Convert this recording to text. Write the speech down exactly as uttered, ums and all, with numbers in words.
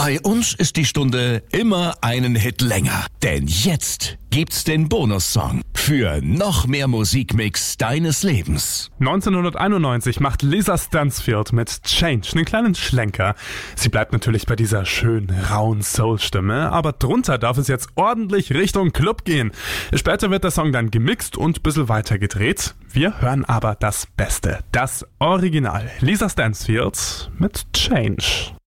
Bei uns ist die Stunde immer einen Hit länger. Denn jetzt gibt's den Bonussong für noch mehr Musikmix deines Lebens. neunzehnhunderteinundneunzig macht Lisa Stansfield mit Change einen kleinen Schlenker. Sie bleibt natürlich bei dieser schönen, rauen Soul-Stimme, aber drunter darf es jetzt ordentlich Richtung Club gehen. Später wird der Song dann gemixt und ein bisschen weiter gedreht. Wir hören aber das Beste, das Original. Lisa Stansfield mit Change.